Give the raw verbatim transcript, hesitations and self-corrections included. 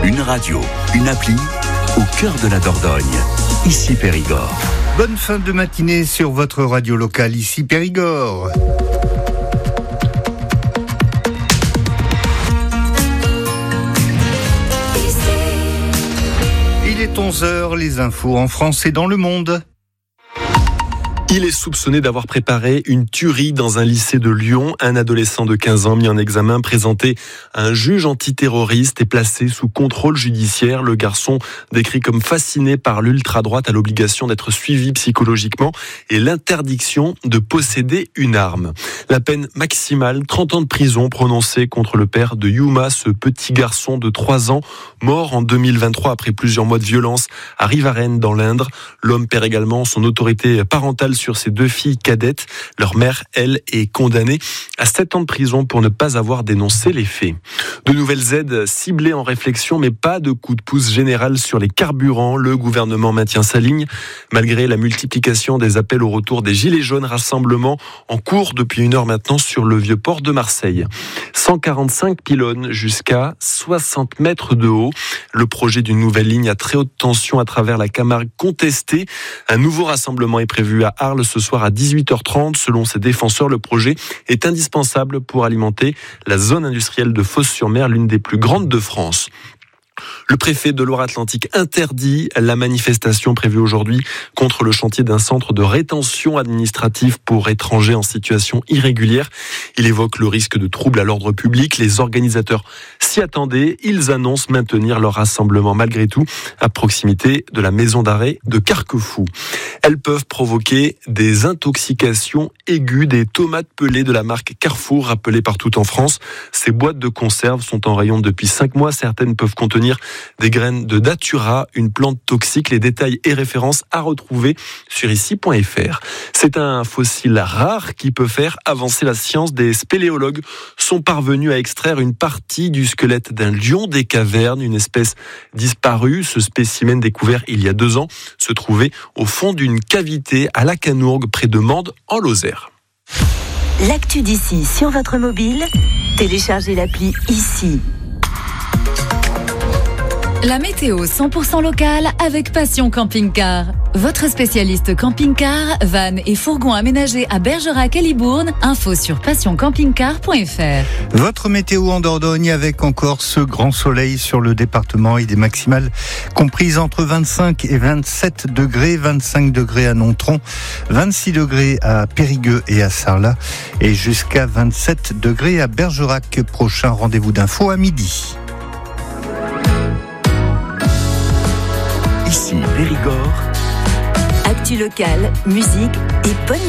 Une radio, une appli, au cœur de la Dordogne. Ici Périgord. Bonne fin de matinée sur votre radio locale, ici Périgord. Il est onze heures, les infos en France et dans le monde. Il est soupçonné d'avoir préparé une tuerie dans un lycée de Lyon. Un adolescent de quinze ans mis en examen, présenté à un juge antiterroriste et placé sous contrôle judiciaire. Le garçon, décrit comme fasciné par l'ultra-droite, a l'obligation d'être suivi psychologiquement et l'interdiction de posséder une arme. La peine maximale, trente ans de prison prononcée contre le père de Yuma, ce petit garçon de trois ans, mort en deux mille vingt-trois après plusieurs mois de violence à Rivarennes dans l'Indre. L'homme perd également son autorité parentale sur ses deux filles cadettes. Leur mère, elle, est condamnée à sept ans de prison pour ne pas avoir dénoncé les faits. De nouvelles aides ciblées en réflexion, mais pas de coup de pouce général sur les carburants. Le gouvernement maintient sa ligne, malgré la multiplication des appels au retour des Gilets jaunes, rassemblement en cours depuis une heure maintenant sur le vieux port de Marseille. cent quarante-cinq pylônes jusqu'à soixante mètres de haut. Le projet d'une nouvelle ligne à très haute tension à travers la Camargue contesté. Un nouveau rassemblement est prévu à Arles ce soir à dix-huit heures trente. Selon ses défenseurs, le projet est indispensable pour alimenter la zone industrielle de Fos-sur-Mer, l'une des plus grandes de France. Le préfet de Loire-Atlantique interdit la manifestation prévue aujourd'hui contre le chantier d'un centre de rétention administrative pour étrangers en situation irrégulière. Il évoque le risque de troubles à l'ordre public. Les organisateurs s'y attendaient. Ils annoncent maintenir leur rassemblement malgré tout à proximité de la maison d'arrêt de Carquefou. Elles peuvent provoquer des intoxications aiguës. Des tomates pelées de la marque Carrefour, rappelées partout en France. Ces boîtes de conserve sont en rayon depuis cinq mois. Certaines peuvent contenir des graines de datura, une plante toxique. Les détails et références à retrouver sur ici point f r. C'est un fossile rare qui peut faire avancer la science. Des spéléologues sont parvenus à extraire une partie du squelette d'un lion des cavernes, une espèce disparue. Ce spécimen découvert il y a deux ans se trouvait au fond d'une cavité à la Canourgue, près de Mende, en Lozère. L'actu d'ici sur votre mobile, téléchargez l'appli ici. La météo cent pour cent locale avec Passion Camping-Car. Votre spécialiste camping-car, van et fourgon aménagés à Bergerac et Libourne. Info sur passion camping car point f r. Votre météo en Dordogne avec encore ce grand soleil sur le département et des maximales comprises entre vingt-cinq et vingt-sept degrés, vingt-cinq degrés à Nontron, vingt-six degrés à Périgueux et à Sarlat et jusqu'à vingt-sept degrés à Bergerac. Prochain rendez-vous d'info à midi. Ici Périgord. Actu locale, musique et bonne